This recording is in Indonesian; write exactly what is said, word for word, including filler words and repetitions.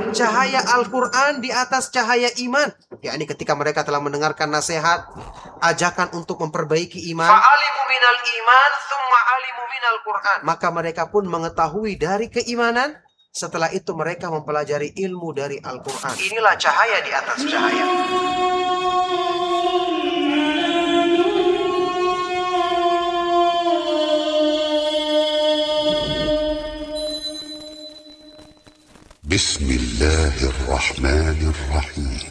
cahaya Al-Quran di atas cahaya iman. Yakni ketika mereka telah mendengarkan nasihat, ajakan untuk memperbaiki iman, fa'alimu minal iman, thumma alimu minal Quran. Maka mereka pun mengetahui dari keimanan, setelah itu mereka mempelajari ilmu dari Al-Quran. Inilah cahaya di atas cahaya. Bismillahirrahmanirrahim.